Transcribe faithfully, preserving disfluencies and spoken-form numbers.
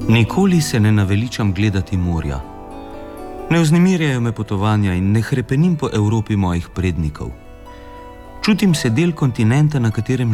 Nikoli se ne naveličam gledati morja. Ne vznemirjajo me potovanja in ne hrepenim po Evropi mojih prednikov. Čutim se del kontinenta, na katerem